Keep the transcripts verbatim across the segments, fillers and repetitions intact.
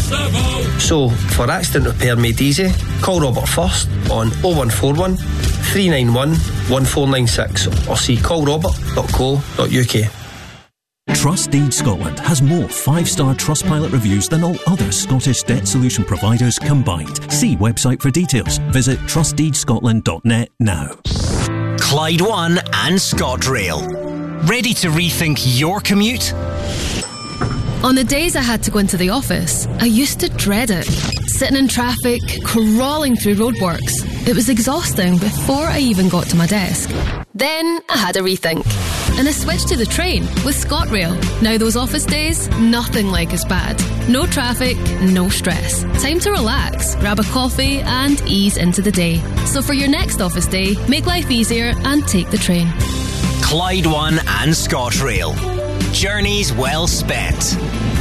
So, for accident repair made easy, call Robert first on oh one four one, three nine one, one four nine six or see call robert dot co dot uk. Trustdeed Scotland has more five-star Trustpilot reviews than all other Scottish debt solution providers combined. See website for details. Visit trustdeed scotland dot net now. Clyde One and ScotRail. Ready to rethink your commute? On the days I had to go into the office, I used to dread it. Sitting in traffic, crawling through roadworks. It was exhausting before I even got to my desk. Then I had a rethink. And I switched to the train with ScotRail. Now those office days, nothing like as bad. No traffic, no stress. Time to relax, grab a coffee and ease into the day. So for your next office day, make life easier and take the train. Clyde One and ScotRail. Journeys well spent.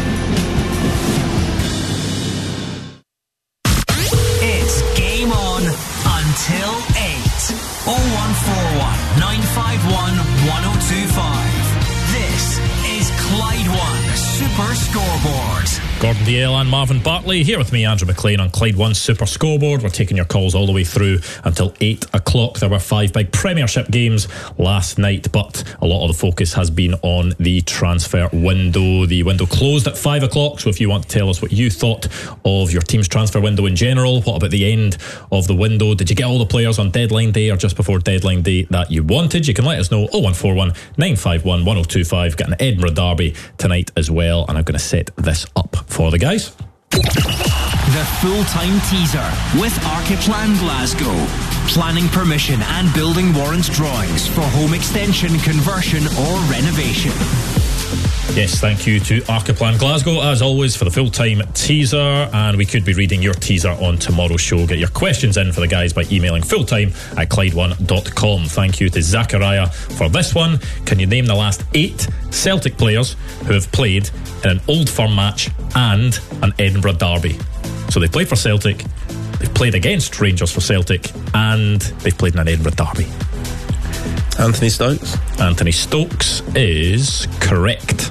It's game on until eight. oh one four one, nine five one, one oh two five. This is Clyde One Super Scoreboard. Gordon Dalziel and Marvin Bartley here with me, Andrew McLean, on Clyde One Super Scoreboard. We're taking your calls all the way through until eight o'clock. There were five big Premiership games last night, but a lot of the focus has been on the transfer window. The window closed at five o'clock, so if you want to tell us what you thought of your team's transfer window in general, what about the end of the window? Did you get all the players on deadline day or just before deadline day that you wanted? You can let us know. oh one four one, nine five one, one oh two five. Got an Edinburgh derby tonight as well, and I'm going to set this up for the guys. The full-time teaser with Archiplan Glasgow. Planning permission and building warrant drawings for home extension, conversion or renovation. Yes, thank you to Archiplan Glasgow, as always, for the full-time teaser. And we could be reading your teaser on tomorrow's show. Get your questions in for the guys by emailing fulltime at clyde one dot com. Thank you to Zachariah for this one. Can you name the last eight Celtic players who have played in an Old Firm match and an Edinburgh derby? So they've played for Celtic, they've played against Rangers for Celtic, and they've played in an Edinburgh derby. Anthony Stokes. Anthony Stokes is correct.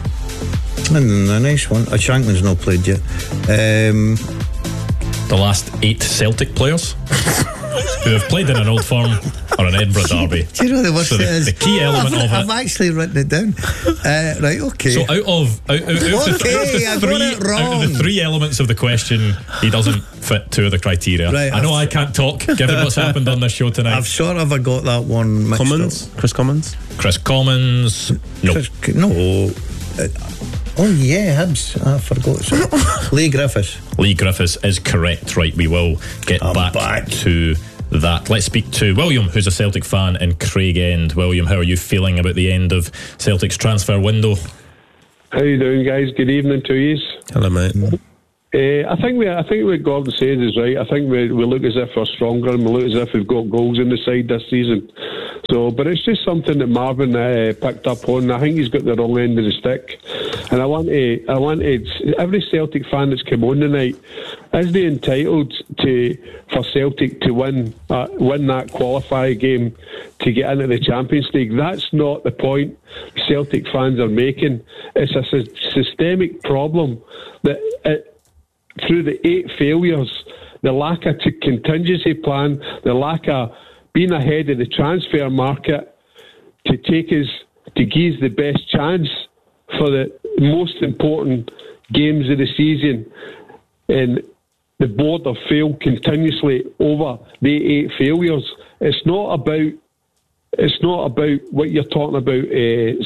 And a nice one. A Shankland's not played yet. Um, the last eight Celtic players who have played in an Old Firm or an Edinburgh derby. Do you know the worst so the, is? the key element I've, of it. I've actually written it down. Uh, right, okay. So out of out, out, out, okay, of the, I got it wrong. out of the three elements of the question, he doesn't fit two of the criteria. Right, I know I've, I can't talk given what's happened on this show tonight. I've sort of I got that one mixed Commons, up. Chris Commons, Chris Commons. No, Chris, no. Uh, Oh yeah, Hibs. I forgot. Sorry. Lee Griffiths. Lee Griffiths is correct. Right, we will get back, back to that. Let's speak to William, who's a Celtic fan in Craigend. William, how are you feeling about the end of Celtic's transfer window? How you doing, guys? Good evening to you. Hello, mate. Uh, I think we, I think what Gordon says is right. I think we, we look as if we're stronger and we look as if we've got goals in the side this season. So, but it's just something that Marvin uh, picked up on. I think he's got the wrong end of the stick, and I want to, I want to, every Celtic fan that's come on tonight, is they entitled to for Celtic to win, uh, win that qualifier game to get into the Champions League? That's not the point Celtic fans are making. It's a sy- systemic problem that it. Through the eight failures, the lack of t- contingency plan, the lack of being ahead of the transfer market to take us, to give us the best chance for the most important games of the season. And the board have failed continuously over the eight failures. It's not about, it's not about what you're talking about, uh,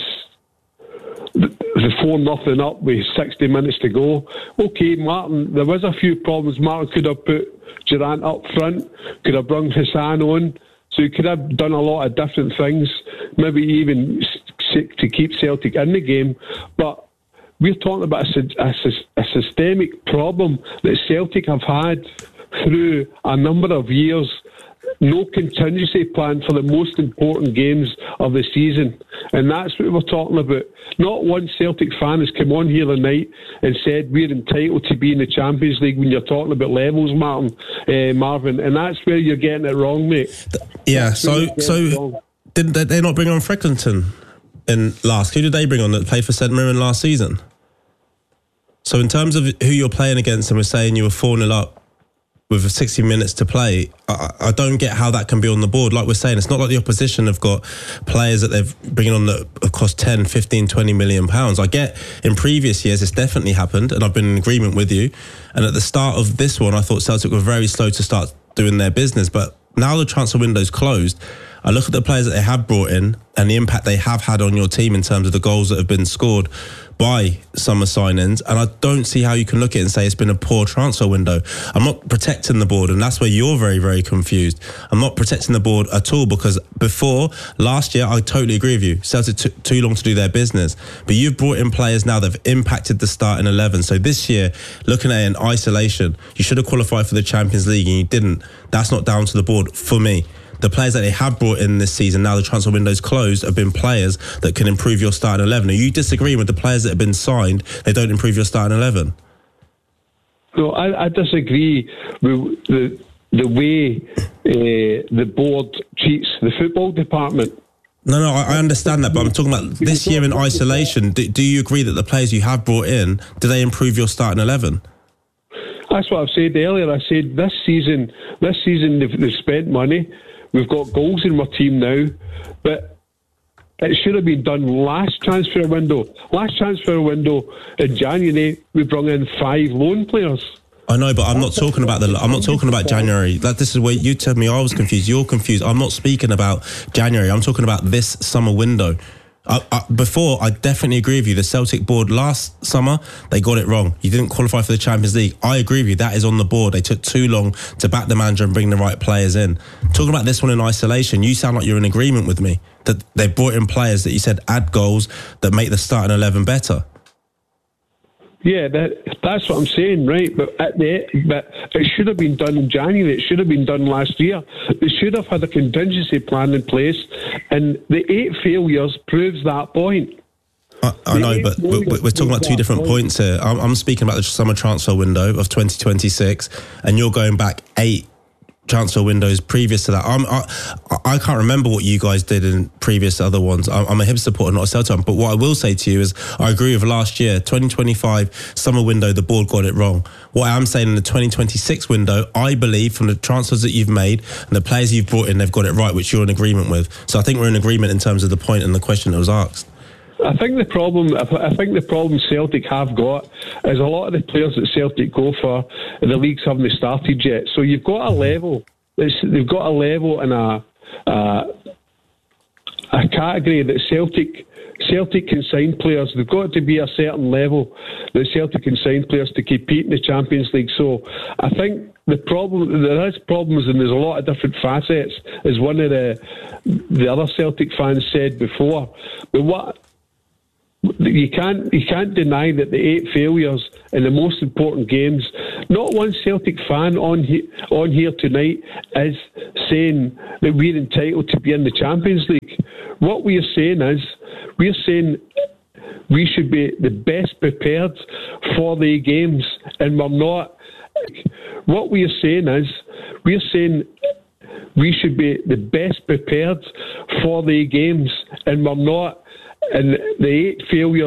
the four nothing up with sixty minutes to go. Okay, Martin, there was a few problems. Martin could have put Durant up front, could have brought Hassan on, so he could have done a lot of different things, maybe even to keep Celtic in the game. But we're talking about a, a, a systemic problem that Celtic have had through a number of years. No contingency plan for the most important games of the season. And that's what we're talking about. Not one Celtic fan has come on here tonight and said we're entitled to be in the Champions League when you're talking about levels, Martin, uh, Marvin. And that's where you're getting it wrong, mate. Yeah, that's so so did they not bring on Frecklington in last? Who did they bring on that played for St Mirren last season? So in terms of who you're playing against, and we're saying you were four nil up with sixty minutes to play, I, I don't get how that can be on the board. Like we're saying, it's not like the opposition have got players that they're bringing on that have cost ten, fifteen, twenty million pounds. I get in previous years it's definitely happened, and I've been in agreement with you. And at the start of this one, I thought Celtic were very slow to start doing their business. But now the transfer window's closed, I look at the players that they have brought in and the impact they have had on your team in terms of the goals that have been scored by summer signings, and I don't see how you can look at it and say it's been a poor transfer window. I'm not protecting the board, and that's where you're very, very confused. I'm not protecting the board at all, because before, last year, I totally agree with you. Celtic took too long to do their business. But you've brought in players now that have impacted the starting eleven. So this year, looking at it in isolation, you should have qualified for the Champions League and you didn't. That's not down to the board for me. The players that they have brought in this season, now the transfer window's closed, have been players that can improve your starting eleven. Are you disagreeing with the players that have been signed, they don't improve your starting eleven? No, I, I disagree with the, the way uh, the board treats the football department. No, no, I, I understand that, but I'm talking about this year in isolation. Do, do you agree that the players you have brought in, do they improve your starting eleven? That's what I've said earlier. I said this season, this season they've, they've spent money. We've got goals in our team now, but it should have been done last transfer window. Last transfer window in January, we brought in five loan players. I know, but I'm not talking about the. I'm not talking about January. That this is where you told me I was confused. You're confused. I'm not speaking about January. I'm talking about this summer window. I, I, before, I definitely agree with you. The Celtic board last summer, they got it wrong. You didn't qualify for the Champions League. I agree with you. That is on the board. They took too long to back the manager and bring the right players in. Talking about this one in isolation, you sound like you're in agreement with me that they brought in players that you said add goals that make the starting eleven better. Yeah, that, that's what I'm saying, right? But at the but it should have been done in January. It should have been done last year. They should have had a contingency plan in place, and the eight failures proves that point. I, I know, but we're, we're talking about two different points here. I'm, I'm speaking about the summer transfer window of twenty twenty-six, and you're going back eight transfer windows previous to that. I'm, I, I can't remember what you guys did in previous other ones. I'm, I'm a Hibs supporter, not a Celtic. But what I will say to you is I agree with last year, twenty twenty-five summer window, the board got it wrong. What I'm saying in the twenty twenty-six window, I believe from the transfers that you've made and the players you've brought in, they've got it right, which you're in agreement with. So I think we're in agreement in terms of the point and the question that was asked. I think the problem, I think the problem Celtic have got is a lot of the players that Celtic go for, the leagues haven't started yet. So you've got a level, it's, they've got a level and a uh, a category that Celtic Celtic can sign players. They've got to be a certain level that Celtic can sign players to compete in the Champions League. So I think the problem, there is problems and there's a lot of different facets, as one of the the other Celtic fans said before. But what You can't you can't deny that the eight failures in the most important games, not one Celtic fan on he, on here tonight is saying that we're entitled to be in the Champions League. What we are saying is, we're saying we should be the best prepared for the games, and we're not. What we are saying is, we're saying we should be the best prepared for the games, and we're not. And the eight failures